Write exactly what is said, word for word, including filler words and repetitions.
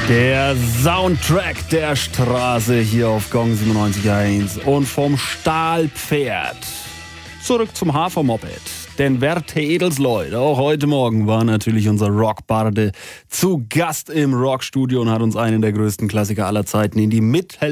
Der Soundtrack der Straße hier auf Gong siebenundneunzig Komma eins und vom Stahlpferd zurück zum Hafermoped. Denn werte Edelsleute, auch heute Morgen war natürlich unser Rockbarde zu Gast im Rockstudio und hat uns einen der größten Klassiker aller Zeiten in die Mithel